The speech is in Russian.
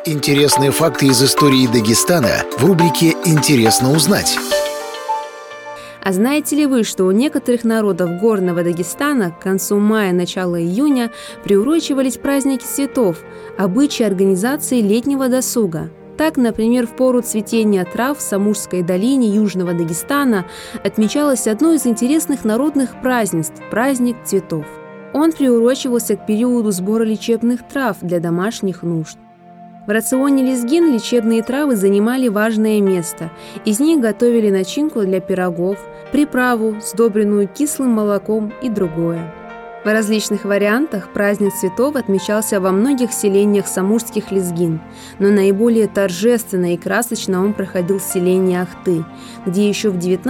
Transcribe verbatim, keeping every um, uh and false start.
Интересные факты из истории Дагестана в рубрике «Интересно узнать». А знаете ли вы, что у некоторых народов горного Дагестана к концу мая, начала июня приурочивались праздники цветов, обычаи организации летнего досуга? Так, например, в пору цветения трав в Самурской долине Южного Дагестана отмечалось одно из интересных народных празднеств – праздник цветов. Он приурочивался к периоду сбора лечебных трав для домашних нужд. В рационе лезгин лечебные травы занимали важное место. Из них готовили начинку для пирогов, приправу, сдобренную кислым молоком и другое. В различных вариантах праздник цветов отмечался во многих селениях самурских лезгин, но наиболее торжественно и красочно он проходил в селении Ахты, где еще в девятнадцатом